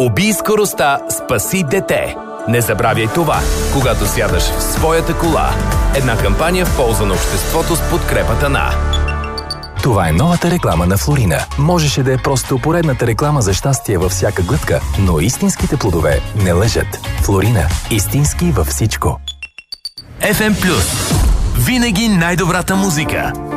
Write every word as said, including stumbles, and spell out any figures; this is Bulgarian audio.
Убий скоростта, спаси дете. Не забравяй това, когато сядаш в своята кола. Една кампания в полза на обществото с подкрепата на... Това е новата реклама на Флорина. Можеше да е просто поредната реклама за щастие във всяка глътка, но истинските плодове не лъжат. Флорина. Истински във всичко. еф ем Плюс. Винаги най-добрата музика.